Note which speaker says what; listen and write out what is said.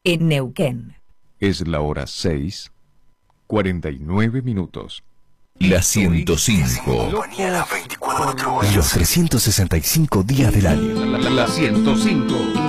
Speaker 1: en Neuquén.
Speaker 2: Es la hora 6:49.
Speaker 3: La 105.
Speaker 4: Compañía 24 horas. Los 365 días del año.
Speaker 2: La 105.